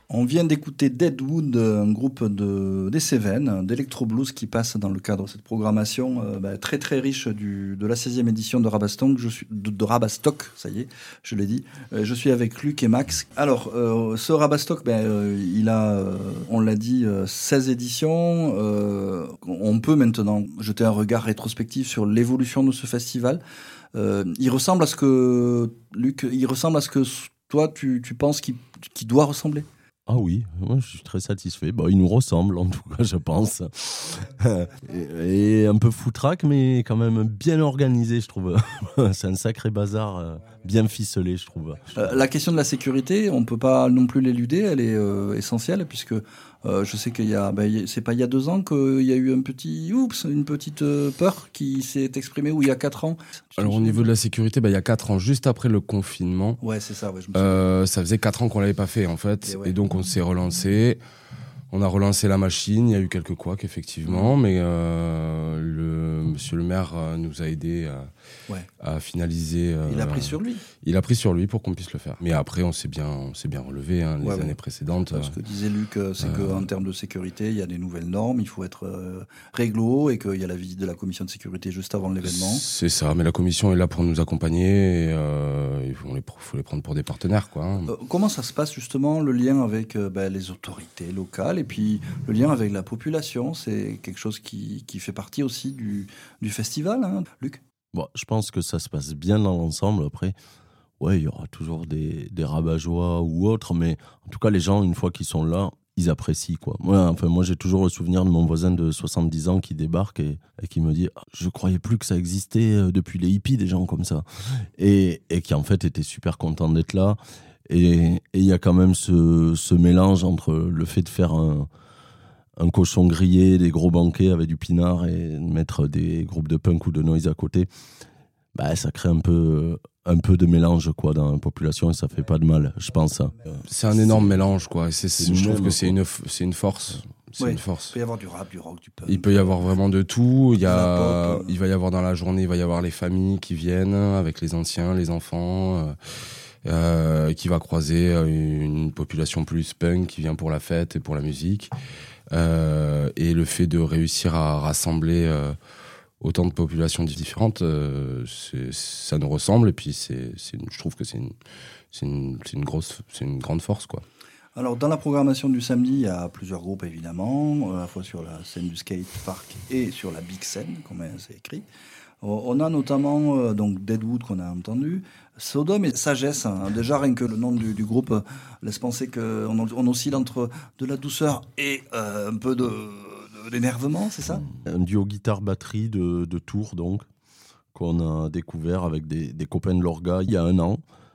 On vient d'écouter Deadwood, un groupe des Cévennes, d'électro-blues qui passe dans le cadre de cette programmation très très riche de la 16e édition de Rabastock. De Rabastock, ça y est, je l'ai dit. Je suis avec Luc et Max. Alors, ce Rabastock, il a, on l'a dit, 16 éditions. On peut maintenant jeter un regard rétrospectif sur l'évolution de ce festival. Il ressemble à ce que, Luc, toi, tu penses qu'il doit ressembler? Ah oui, moi je suis très satisfait. Il nous ressemble en tout cas, je pense. et un peu foutraque, mais quand même bien organisé, je trouve. C'est un sacré bazar, bien ficelé, je trouve. La question de la sécurité, on ne peut pas non plus l'éluder, elle est essentielle, puisque je sais qu'il y a, c'est pas il y a 2 ans qu'il y a eu une petite peur qui s'est exprimée, ou il y a 4 ans. Alors au niveau de la sécurité, il y a 4 ans, juste après le confinement. Ouais, c'est ça. Ouais, je me ça faisait 4 ans qu'on l'avait pas fait en fait, et donc on s'est relancé. On a relancé la machine, il y a eu quelques couacs effectivement, mais monsieur le maire nous a aidés à finaliser. Il a pris sur lui. Il a pris sur lui pour qu'on puisse le faire. Mais après, on s'est bien relevé les années précédentes. Ce que disait Luc, c'est qu'en termes de sécurité, il y a des nouvelles normes, il faut être réglo, et qu'il y a la visite de la commission de sécurité juste avant l'événement. C'est ça, mais la commission est là pour nous accompagner, et il faut les prendre pour des partenaires, quoi. Comment ça se passe justement, le lien avec les autorités locales et puis le lien avec la population? C'est quelque chose qui fait partie aussi du festival, hein, Luc? Je pense que ça se passe bien dans l'ensemble. Après, il y aura toujours des rabat-joie ou autres, mais en tout cas, les gens, une fois qu'ils sont là, ils apprécient, quoi. Moi, j'ai toujours le souvenir de mon voisin de 70 ans qui débarque et qui me dit « Je croyais plus que ça existait depuis les hippies, des gens comme ça. » Et qui, en fait, était super content d'être là. Et il y a quand même ce mélange entre le fait de faire un cochon grillé, des gros banquets avec du pinard et mettre des groupes de punk ou de noise à côté. Ça crée un peu de mélange, quoi, dans la population, et ça fait pas de mal, je pense. C'est un énorme mélange, quoi. Je trouve que c'est une force. Une force. Il peut y avoir du rap, du rock, du punk. Il peut y avoir vraiment de tout. Il va y avoir dans la journée, il va y avoir les familles qui viennent avec les anciens, les enfants, qui va croiser une population plus punk qui vient pour la fête et pour la musique. Et le fait de réussir à rassembler autant de populations différentes, ça nous ressemble, et puis je trouve que c'est une grande force, quoi. Alors, dans la programmation du samedi, il y a plusieurs groupes, évidemment, à la fois sur la scène du skate park et sur la big scène, comme c'est écrit. On a notamment donc Deadwood, qu'on a entendu, Sodome et Sagesse. Déjà, rien que le nom du groupe laisse penser qu'on oscille entre de la douceur et un peu d'énervement, c'est ça? Un duo guitare-batterie de Tours, donc, qu'on a découvert avec des copains de l'Orga il y a 1 an.